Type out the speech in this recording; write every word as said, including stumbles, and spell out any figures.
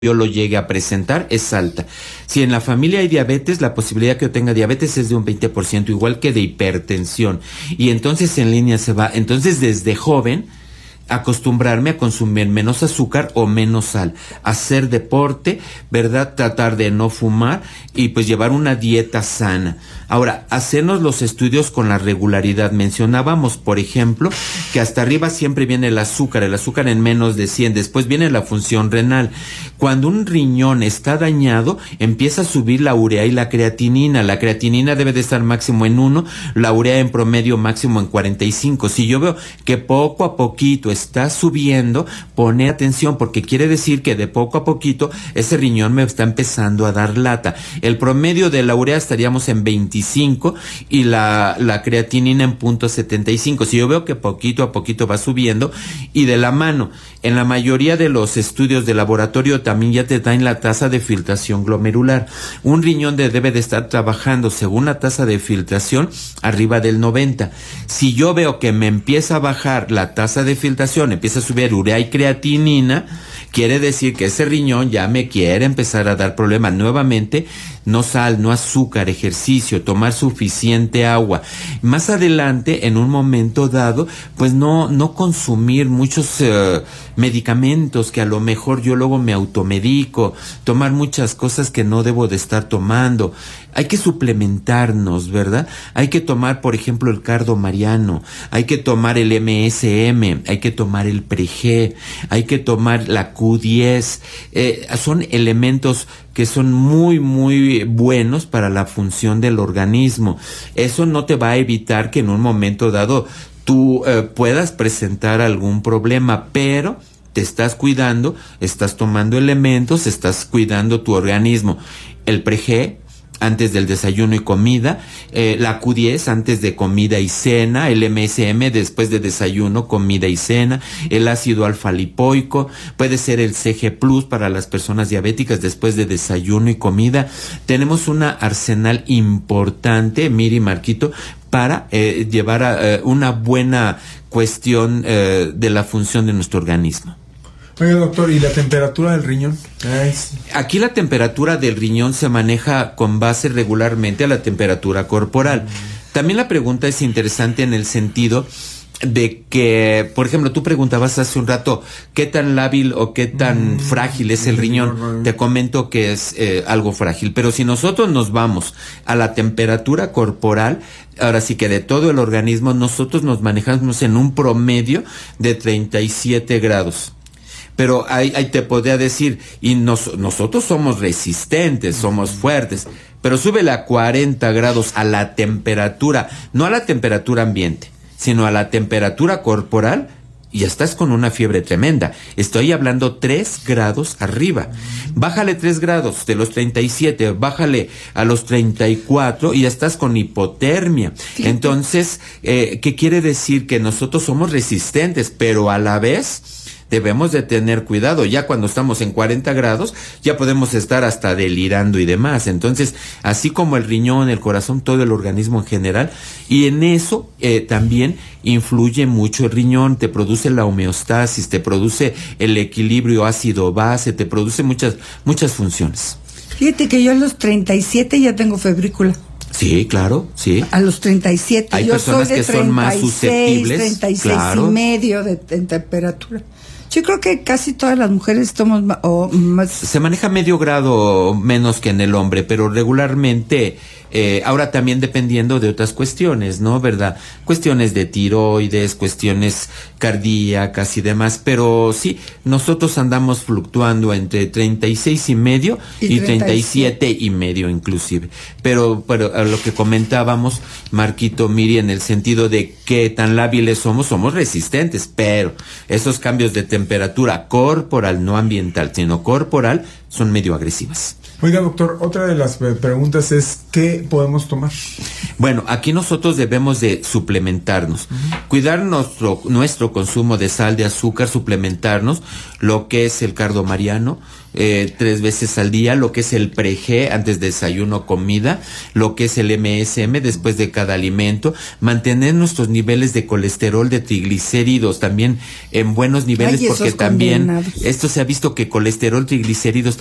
yo lo llegue a presentar es alta. Si en la familia hay diabetes, la posibilidad que yo tenga diabetes es de un veinte por ciento, igual que de hipertensión. Y entonces en línea se va. Entonces desde joven, acostumbrarme a consumir menos azúcar o menos sal, hacer deporte, ¿verdad? Tratar de no fumar y pues llevar una dieta sana. Ahora, hacernos los estudios con la regularidad. Mencionábamos, por ejemplo, que hasta arriba siempre viene el azúcar, el azúcar en menos de cien, después viene la función renal. Cuando un riñón está dañado, empieza a subir la urea y la creatinina. La creatinina debe de estar máximo en uno, la urea en promedio máximo en cuarenta y cinco. Si yo veo que poco a poquito está subiendo, pone atención, porque quiere decir que de poco a poquito ese riñón me está empezando a dar lata. El promedio de la urea estaríamos en veinticinco y la, la creatinina en punto setenta y cinco. Si yo veo que poquito a poquito va subiendo, y de la mano, en la mayoría de los estudios de laboratorio también ya te dan la tasa de filtración glomerular. Un riñón de, debe de estar trabajando según la tasa de filtración arriba del noventa. Si yo veo que me empieza a bajar la tasa de filtración, empieza a subir urea y creatinina, quiere decir que ese riñón ya me quiere empezar a dar problemas. Nuevamente, no sal, no azúcar, ejercicio, tomar suficiente agua. Más adelante, en un momento dado, pues no, no consumir muchos uh, medicamentos que a lo mejor yo luego me automedico, tomar muchas cosas que no debo de estar tomando. Hay que suplementarnos, ¿verdad? Hay que tomar, por ejemplo, el cardo mariano, hay que tomar el eme ese eme, hay que tomar el Pre-G, hay que tomar la cu diez. Eh, son elementos que son muy, muy buenos para la función del organismo. Eso no te va a evitar que en un momento dado tú eh, puedas presentar algún problema, pero te estás cuidando, estás tomando elementos, estás cuidando tu organismo. El Pre-G antes del desayuno y comida, eh, la cu diez antes de comida y cena, el eme ese eme después de desayuno, comida y cena, el ácido alfa lipoico, puede ser el ce ge plus para las personas diabéticas después de desayuno y comida. Tenemos una arsenal importante, Miri, Marquito, para eh, llevar a eh, una buena cuestión eh, de la función de nuestro organismo. Oiga, doctor, ¿y la temperatura del riñón? Ay, sí. Aquí la temperatura del riñón se maneja con base regularmente a la temperatura corporal. También la pregunta es interesante en el sentido de que, por ejemplo, tú preguntabas hace un rato qué tan lábil o qué tan mm, frágil es el riñón. Te comento que es eh, algo frágil, pero si nosotros nos vamos a la temperatura corporal, ahora sí que de todo el organismo, nosotros nos manejamos en un promedio de treinta y siete grados. Pero ahí, ahí te podría decir, y nos, nosotros somos resistentes, somos fuertes, pero súbele a cuarenta grados a la temperatura, no a la temperatura ambiente, sino a la temperatura corporal, y ya estás con una fiebre tremenda. Estoy hablando tres grados arriba. Bájale tres grados de los treinta y siete, bájale a los treinta y cuatro y ya estás con hipotermia. Fíjate. Entonces, eh, ¿qué quiere decir? Que nosotros somos resistentes, pero a la vez debemos de tener cuidado. Ya cuando estamos en cuarenta grados, ya podemos estar hasta delirando y demás. Entonces, así como el riñón, el corazón, todo el organismo en general, y en eso eh, también influye mucho el riñón, te produce la homeostasis, te produce el equilibrio ácido-base, te produce muchas, muchas funciones. Fíjate que yo a los treinta y siete ya tengo febrícula. Sí, claro, sí. A los treinta y siete. Hay yo personas soy de que son más susceptibles. treinta y seis claro. y medio de, de temperatura. Yo creo que casi todas las mujeres estamos ma- o más. Se maneja medio grado menos que en el hombre, pero regularmente, eh, ahora también dependiendo de otras cuestiones, ¿no? ¿Verdad? Cuestiones de tiroides, cuestiones cardíacas y demás, pero sí, nosotros andamos fluctuando entre treinta y seis y medio y, y treinta y siete y medio inclusive. Pero, pero a lo que comentábamos, Marquito, Miri, en el sentido de qué tan lábiles somos, somos resistentes, pero esos cambios de temperatura corporal, no ambiental, sino corporal, son medio agresivas. Oiga, doctor, otra de las preguntas es, ¿qué podemos tomar? Bueno, aquí nosotros debemos de suplementarnos, uh-huh. cuidar nuestro, nuestro consumo de sal, de azúcar, suplementarnos, lo que es el cardo mariano, eh, tres veces al día, lo que es el pre-G antes de desayuno, comida, lo que es el M S M después de cada alimento, mantener nuestros niveles de colesterol, de triglicéridos también en buenos niveles, Ay, porque esos también condenados. esto se ha visto que colesterol, triglicéridos